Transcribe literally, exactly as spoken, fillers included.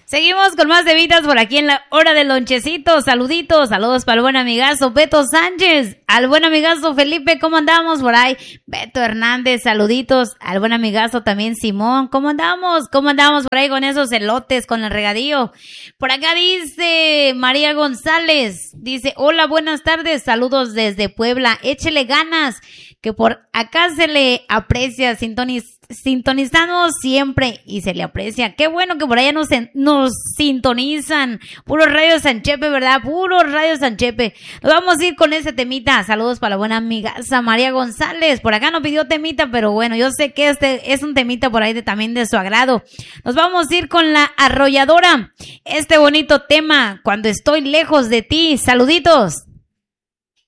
Seguimos con más temitas por aquí en la hora del lonchecito. Saluditos, saludos para el buen amigazo Beto Sánchez, al buen amigazo Felipe, ¿cómo andamos por ahí? Beto Hernández, saluditos, al buen amigazo también Simón, ¿cómo andamos? ¿Cómo andamos por ahí con esos elotes, con el regadío? Por acá dice María González, dice, hola, buenas tardes, saludos desde Puebla, échele ganas, que por acá se le aprecia, sintoniz sintonizamos siempre y se le aprecia. Qué bueno que por allá nos, nos sintonizan. Puro Radio Sanchepe, ¿verdad? Puro Radio Sanchepe. Nos vamos a ir con ese temita. Saludos para la buena amiga María González. Por acá no pidió temita, pero bueno, yo sé que este es un temita por ahí de, también de su agrado. Nos vamos a ir con La Arrolladora. Este bonito tema, Cuando estoy lejos de ti. Saluditos.